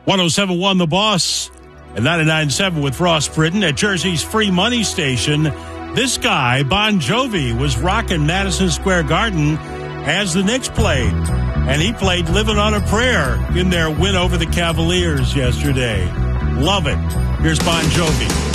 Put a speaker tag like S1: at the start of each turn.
S1: 107.1 The Boss and 99.7 with Ross Britton at Jersey's free money station. This guy, Bon Jovi, was rocking Madison Square Garden as the Knicks played. And he played Living on a Prayer in their win over the Cavaliers yesterday. Love it. Here's Bon Jovi.